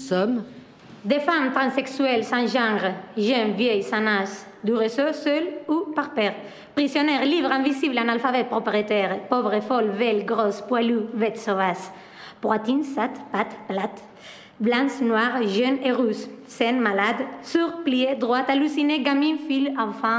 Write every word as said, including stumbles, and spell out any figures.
sommes des femmes transsexuelles sans genre, jeunes, vieilles, sans âge, du réseau, seules ou par paire. Prisonnières, libres, invisibles, analphabètes, propriétaires, pauvres, folles, velles, grosses, poilues, bêtes sauvages. Poitrine, sat, pattes, plates, blanches, noires, jeunes et rousses. Saines, malades, surpliées, droites, hallucinées, gamines, filles, enfants.